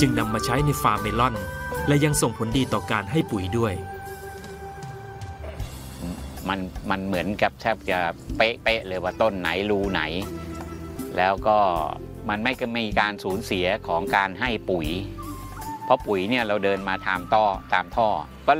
จึงนำมาใช้ในฟาร์มเมลอนและยังส่งผลดีต่อการให้ปุ๋ยด้วยมันเหมือนกับแทบจะเป๊ะเลยว่าต้นไหนรูไหนแล้วก็มันไม่มีการสูญเสียของการให้ปุ๋ยเพราะปุ๋ยเนี่ยเราเดินมาตามท่อ